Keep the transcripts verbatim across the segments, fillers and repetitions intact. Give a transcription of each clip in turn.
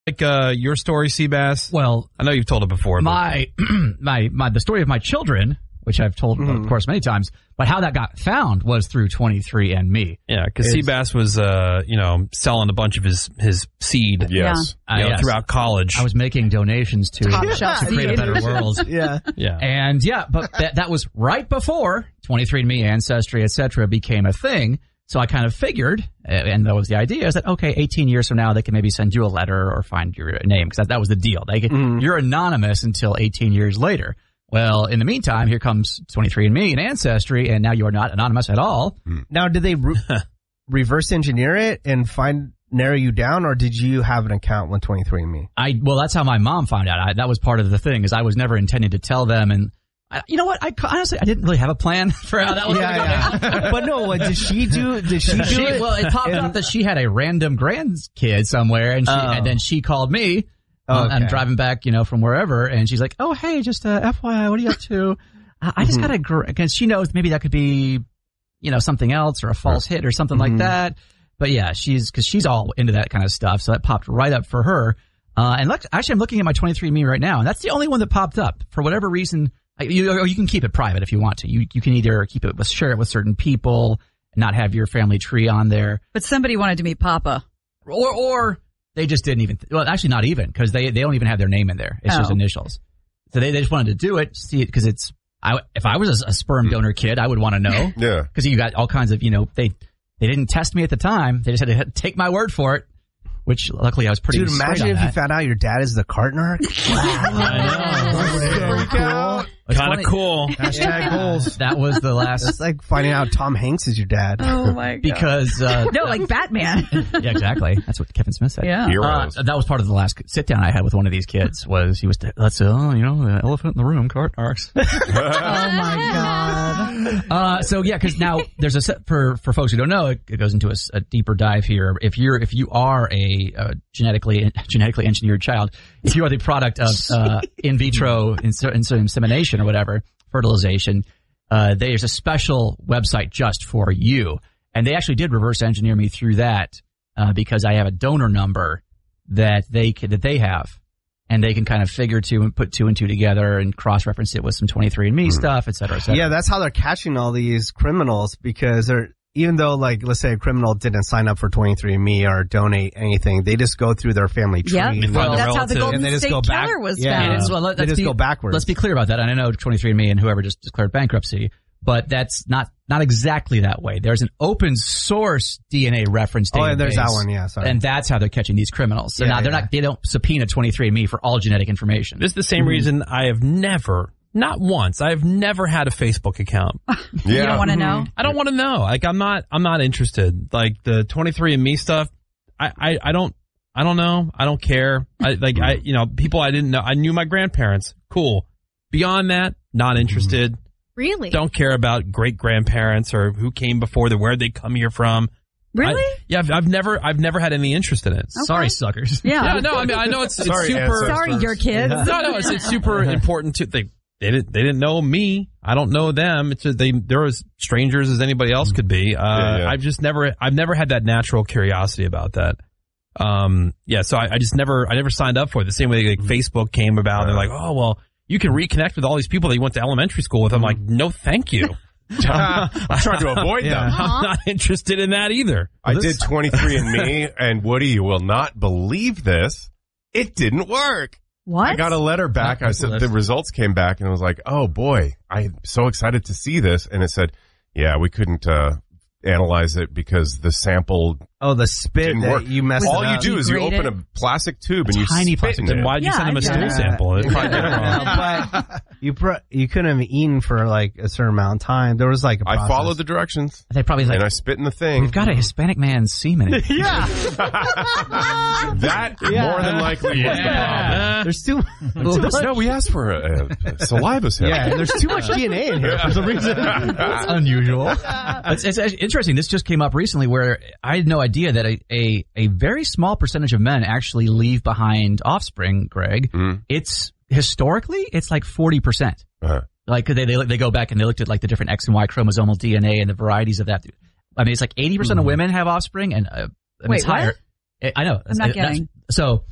Like uh, your story, Seabass? Well, I know you've told it before. My, my, my, the story of my children, which I've told, mm. of course, many times, but how that got found was through twenty-three and me. Yeah, because Seabass was, uh, you know, selling a bunch of his, his seed. Yes. Yeah. You uh, know, yes. throughout college. I was making donations to, to create a better world. Yeah. Yeah. And yeah, but that, that was right before twenty-three and me, Ancestry, et cetera became a thing. So I kind of figured, and that was the idea, is that, okay, eighteen years from now, they can maybe send you a letter or find your name, because that, that was the deal. They can, mm. You're anonymous until eighteen years later. Well, in the meantime, here comes twenty-three and me and Ancestry, and now you are not anonymous at all. Now, did they re- reverse engineer it and find narrow you down, or did you have an account with twenty-three and me? I Well, that's how my mom found out. I, that was part of the thing, is I was never intending to tell them, and I, you know what? I honestly, I didn't really have a plan for how that was yeah, going to go yeah. But no, what did she do? Did she do she, it? Well, it popped and, up that she had a random grandkid somewhere, and she, oh. and then she called me. Oh, okay. I'm driving back, you know, from wherever, and she's like, "Oh, hey, just uh, F Y I, what are you up to?" I, I just mm-hmm. got a gr- because she knows maybe that could be, you know, something else or a false hit or something mm-hmm. like that. But yeah, she's because she's all into that kind of stuff, so that popped right up for her. Uh, and look, actually, I'm looking at my twenty-three and me right now, and that's the only one that popped up for whatever reason. You, or you can keep it private if you want to. You you can either keep it with share it with certain people, and not have your family tree on there. But somebody wanted to meet Papa, or or they just didn't even. Well, actually, not even because they they don't even have their name in there. It's oh. just initials. So they, they just wanted to do it, see it because it's. I if I was a, a sperm donor kid, I would want to know. Yeah. Because you got all kinds of you know they they didn't test me at the time. They just had to take my word for it. Which luckily I was pretty. Dude, imagine if that. you found out your dad is the cart narc. I know. Kind of cool. Hashtag goals. That was the last. It's like finding out Tom Hanks is your dad. Oh my god. Because uh, no, like Batman. Yeah, exactly. That's what Kevin Smith said. Yeah. Uh, that was part of the last sit down I had with one of these kids. Was he was let's oh you know the elephant in the room, cart narcs. Oh my god. Uh, so yeah, because now there's a set for for folks who don't know. It, it goes into a, a deeper dive here. If you're if you are a, a genetically genetically engineered child, if you are the product of uh, in vitro ins- insemination or whatever, fertilization, uh, there's a special website just for you. And they actually did reverse engineer me through that uh, because I have a donor number that they can, that they have, and they can kind of figure two and put two and two together and cross-reference it with some twenty-three and me mm. stuff, et cetera, et cetera. Yeah, that's how they're catching all these criminals because they're. Even though, like, let's say a criminal didn't sign up for twenty-three and me or donate anything, they just go through their family tree. Yep. Well, that's how the Golden State Killer back, was yeah, found. Well, let, they just be, go backwards. Let's be clear about that. And I know twenty-three and me and whoever just declared bankruptcy, but that's not not exactly that way. There's an open source D N A reference database. Oh, yeah, there's that one, yeah, sorry. And that's how they're catching these criminals. So yeah, now they're yeah. not, they don't subpoena twenty-three and me for all genetic information. This is the same mm-hmm. reason I have never... Not once. I've never had a Facebook account. Yeah. You don't want to know? I don't want to know. Like I'm not. I'm not interested. Like the twenty-three and me stuff. I, I, I don't. I don't know. I don't care. I like. I. You know. People I didn't know. I knew my grandparents. Cool. Beyond that, not interested. Really? Don't care about great grandparents or who came before them. Where they come here from. Really? I, yeah. I've, I've never. I've never had any interest in it. Okay. Sorry, suckers. Yeah. Yeah. No. I mean, I know it's, it's Sorry, super. ancestors. Sorry, your kids. No. No. It's, it's super important to. They, They didn't. They didn't know me. I don't know them. It's a, they. They're as strangers as anybody else could be. Uh, yeah, yeah. I've just never. I've never had that natural curiosity about that. Um. Yeah. So I, I just never. I never signed up for it. The same way like Facebook came about. They're like, oh well, you can reconnect with all these people that you went to elementary school with. I'm like, no, thank you. I'm trying to avoid yeah, them. I'm not interested in that either. I did twenty-three and me, and Woody, you will not believe this. It didn't work. What? I got a letter back. I said the results came back, and I was like, "Oh boy, I'm so excited to see this." And it said, "Yeah, we couldn't uh, analyze it because the sample oh the spit didn't that work. you messed All it you up. do is you Degrade open it. a plastic tube and you Tiny spit plastic in tube. it. Why'd you Yeah, send them a I've stool done that. sample? It probably did it wrong. Yeah, but you pro- you couldn't have eaten for like a certain amount of time. There was like a I process. followed the directions, They probably like, and I spit in the thing. we've got a Hispanic man's semen in it. Yeah, That more than likely was the problem. there's too. No, we asked for a, a saliva sample. Yeah, and there's too much D N A in here for some reason. That's unusual. It's, it's interesting. This just came up recently where I had no idea that a, a, a very small percentage of men actually leave behind offspring, Greg. Mm. It's historically, it's like forty percent. Uh-huh. Like they, they they go back and they looked at like the different X and Y chromosomal D N A and the varieties of that. I mean, it's like eighty percent mm. of women have offspring and uh, I mean, Wait, it's higher. what? I know. I'm not That's- getting. So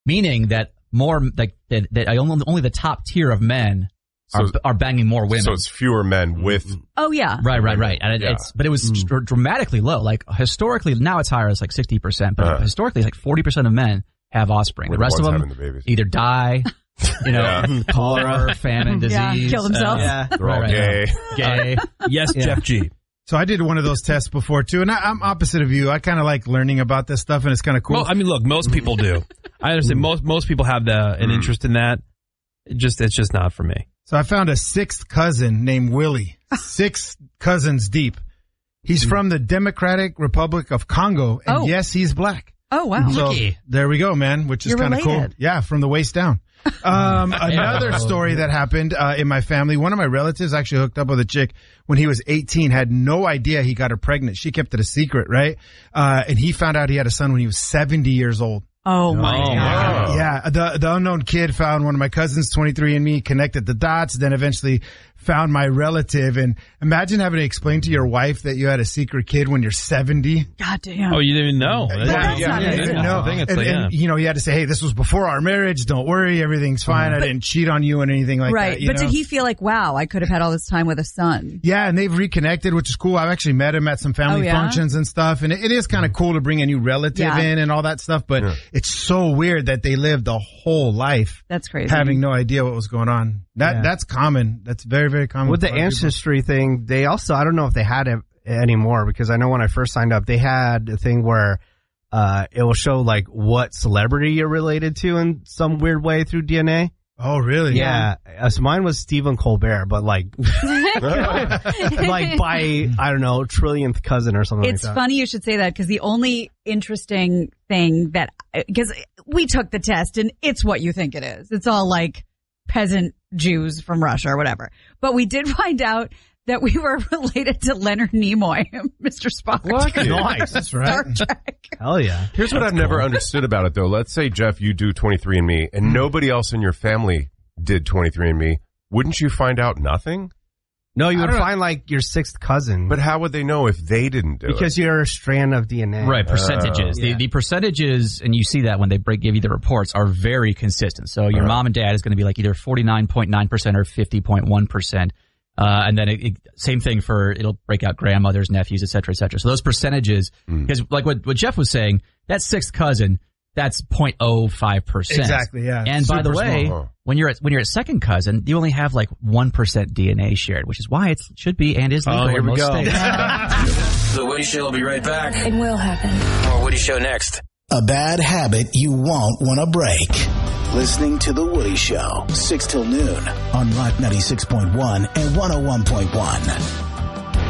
meaning that more like that, that only, only the top tier of men are, So- are banging more women. So it's fewer men with. Oh yeah. Right, right, right. And it, Yeah. it's, but it was dr- dramatically low. Like historically, now it's higher. It's like sixty percent, but Uh-huh. historically, like forty percent of men have offspring. We're The rest the of ones them having the babies. either die, you know, Yeah. cholera, famine, disease, Yeah, kill themselves. uh, Yeah. They're all Right, gay. gay. Yes, Yeah. Jeff G. So I did one of those tests before too, and I, I'm opposite of you. I kind of like learning about this stuff, and it's kind of cool. Well, I mean, look, most people do. I understand. Most most people have the an interest in that. It just it's just not for me. So I found a sixth cousin named Willie, six cousins deep. He's from the Democratic Republic of Congo, and Oh. yes, he's black. Oh wow. So Looky. there we go, man, which is You're kind of cool. related. Yeah, from the waist down. Um, another story that happened uh, in my family. One of my relatives actually hooked up with a chick when he was eighteen. Had no idea he got her pregnant. She kept it a secret, right? Uh, and he found out he had a son when he was seventy years old. Oh my Oh, god. wow. Yeah, the the unknown kid found one of my cousins, twenty-three and me, connected the dots, then eventually found my relative. And imagine having to explain to your wife that you had a secret kid when you're seventy. God damn. Oh, you didn't even know. that's not yeah, it. yeah, No, I think it's and, like, yeah. and, you know, you had to say, hey, this was before our marriage. Don't worry, everything's fine. I didn't cheat on you and anything like right. that. you But know? did he feel like, wow, I could have had all this time with a son? Yeah, and they've reconnected, which is cool. I've actually met him at some family Oh, yeah? functions and stuff, and it, it is kind of cool to bring a new relative Yeah. in and all that stuff. But Yeah. it's so weird that they lived a whole life That's crazy. having no idea what was going on. That Yeah. that's common. That's very very common With the for a lot of people. ancestry thing, they also, I don't know if they had it anymore, because I know when I first signed up, they had a thing where uh, it will show like what celebrity you're related to in some weird way through D N A. Oh really? Yeah. Uh, so mine was Stephen Colbert, but like, like by, I don't know, trillionth cousin or something It's like that. funny you should say that because the only interesting thing that, because we took the test and it's what you think it is. It's all like peasant Jews from Russia or whatever. But we did find out that we were related to Leonard Nimoy, Mister Spock. Lucky. Nice. That's Star right. Trek. Hell yeah. Here's what I've never understood about it, though. Let's say, Jeff, you do twenty-three and me, and nobody else in your family did twenty-three and me. Wouldn't you find out nothing? No, you I would don't know. find like your sixth cousin. But how would they know if they didn't do because it? you're a strand of D N A. Right, percentages. yeah. The, the percentages, and you see that when they break, give you the reports, are very consistent. So your Uh-huh. mom and dad is going to be like either forty-nine point nine percent or fifty point one percent. Uh, and then it, it, same thing for, it'll break out grandmothers, nephews, et cetera, et cetera. So those percentages, because like what, what Jeff was saying, that sixth cousin, that's zero point zero five percent. Exactly, yeah. And by the Super way, small, huh? when you're at, when you're at second cousin, you only have like one percent D N A shared, which is why it should be and is legal Oh, here in we most go. states. The Woody Show will be right back. It will happen. More Woody Show next. A bad habit you won't want to break. Listening to The Woody Show, six till noon on Rock ninety-six point one and one oh one point one.